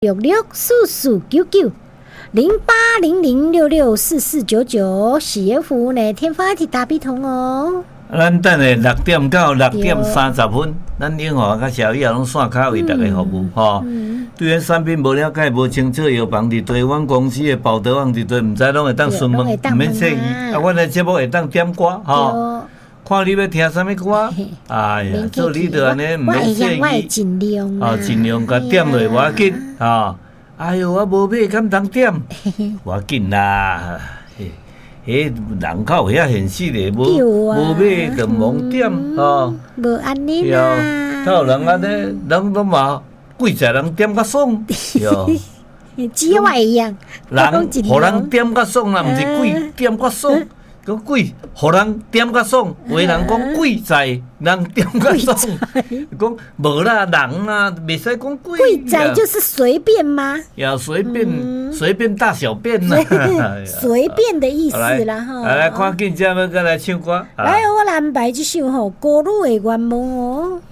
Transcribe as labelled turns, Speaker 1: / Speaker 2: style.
Speaker 1: 6644990800664499喜悦服务呢，天发提大比通哦。
Speaker 2: 咱等下6点到6点30分，咱永华甲小叶拢线卡为大家服务吼。对咱产品无了解、无清楚，药房伫对阮公司的报道网伫对，毋知拢会当询问，毋免说伊。阮的节目会当点歌吼，看你要听啥物歌。哎呀，做你着安尼，毋免说伊。
Speaker 1: 尽量
Speaker 2: 哦，尽量甲点落无要紧吼。哎哟，我无买，敢通点？无要紧啦。人口遐现实嘞，无买就罔点吼。
Speaker 1: 无安尼啦。
Speaker 2: 他有人安尼，人都嘛贵在人点较爽，哟。
Speaker 1: 只我一样。
Speaker 2: 人互人点较爽啦，毋是贵点较爽。讲贵，互人点较爽。有的人讲贵在人点较爽，讲无啦，人啊，袂使讲贵。
Speaker 1: 贵在就是随便吗？
Speaker 2: 呀，随便大小便啦，
Speaker 1: 随便的意思啦吼。
Speaker 2: 来看紧接要再来唱歌。
Speaker 1: 来，我来安排这首吼《歌女的愿望》哦。